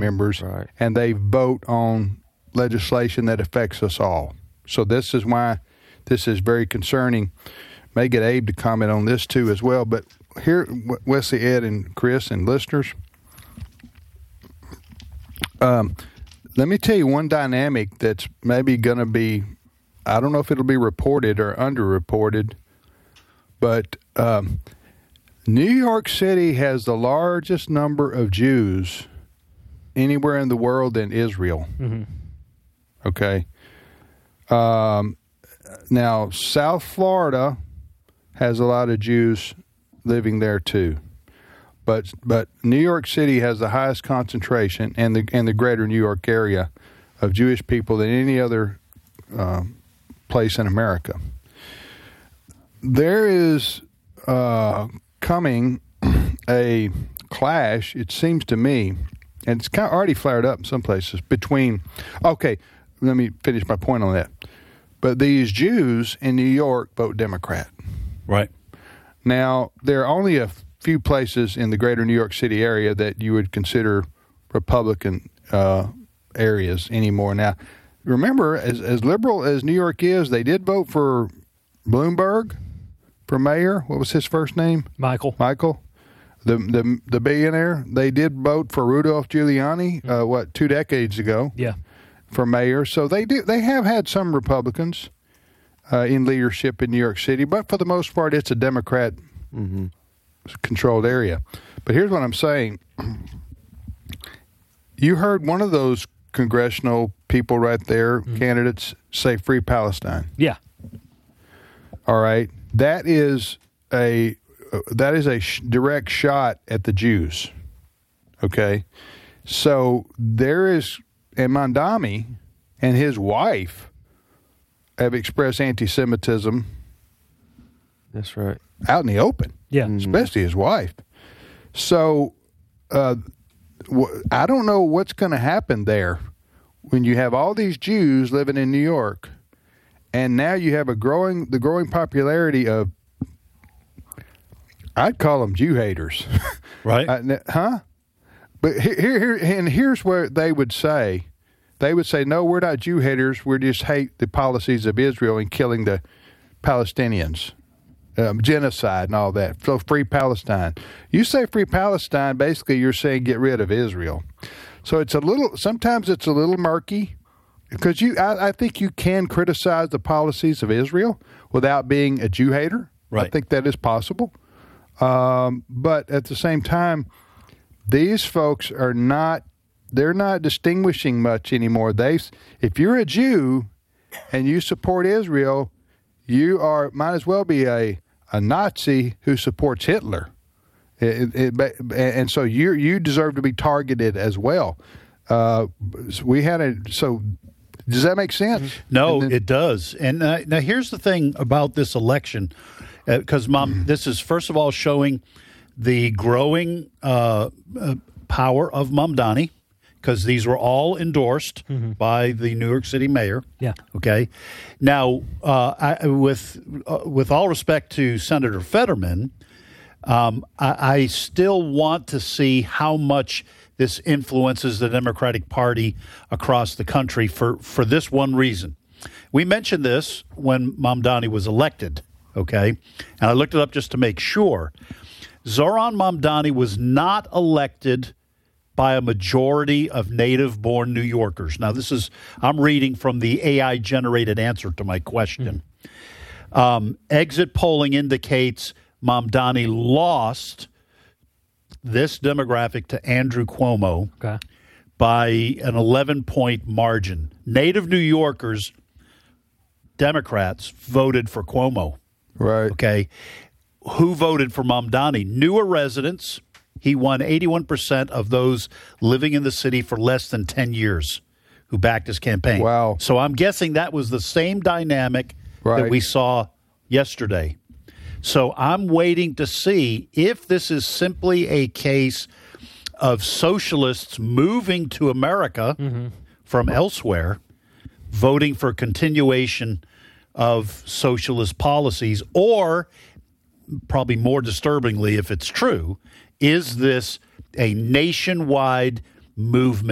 members, Right. and they vote on legislation that affects us all. So this is why this is very concerning. May get Abe to comment on this too as well. But here, Wesley, Ed, and Chris, and listeners, let me tell you one dynamic that's maybe going to be, I don't know if it'll be reported or underreported, but New York City has the largest number of Jews anywhere in the world than Israel. Mm-hmm. Okay. Now, South Florida has a lot of Jews living there too, but New York City has the highest concentration in the greater New York area of Jewish people than any other place in America. There is coming a clash, it seems to me, and it's kind of already flared up in some places, between, okay, let me finish my point on that. But these Jews in New York vote Democrat. Right. Now, there are only a few places in the greater New York City area that you would consider Republican areas anymore. Now, remember, as liberal as New York is, they did vote for Bloomberg for mayor. What was his first name? Michael. The billionaire. They did vote for Rudolph Giuliani, 2 decades ago? Yeah. For mayor. So they have had some Republicans in leadership in New York City, but for the most part, it's a Democrat controlled area. But here's what I'm saying. You heard one of those congressional people right there, candidates, say Free Palestine. Yeah. All right. That is a direct shot at the Jews. Okay. So there is, and Mamdani and his wife have expressed anti-Semitism. That's right. Out in the open. Yeah. Especially his wife. So I don't know what's going to happen there when you have all these Jews living in New York, and now you have the growing popularity of, I'd call them Jew haters. Right. But here's where they would say, no, we're not Jew haters. We just hate the policies of Israel and killing the Palestinians, genocide and all that. So Free Palestine. You say Free Palestine, basically you're saying get rid of Israel. So sometimes it's a little murky, because I think you can criticize the policies of Israel without being a Jew hater. Right. I think that is possible. But at the same time, these folks they're not distinguishing much anymore. If you're a Jew and you support Israel, you might as well be a Nazi who supports Hitler. And so you deserve to be targeted as well. So does that make sense? No, it does. And now here's the thing about this election, because this is first of all showing the growing power of Mamdani, because these were all endorsed by the New York City mayor. Yeah. Okay. Now, with all respect to Senator Fetterman, I still want to see how much this influences the Democratic Party across the country for this one reason. We mentioned this when Mamdani was elected, okay? And I looked it up just to make sure. Zoran Mamdani was not elected by a majority of native-born New Yorkers. Now, I'm reading from the AI-generated answer to my question. Exit polling indicates Mamdani lost this demographic to Andrew Cuomo by an 11-point margin. Native New Yorkers, Democrats, voted for Cuomo. Right. Okay. Who voted for Mamdani? Newer residents. He won 81% of those living in the city for less than 10 years who backed his campaign. Wow. So I'm guessing that was the same dynamic that we saw yesterday. So I'm waiting to see if this is simply a case of socialists moving to America from elsewhere, voting for continuation of socialist policies, or probably more disturbingly, if it's true, is this a nationwide movement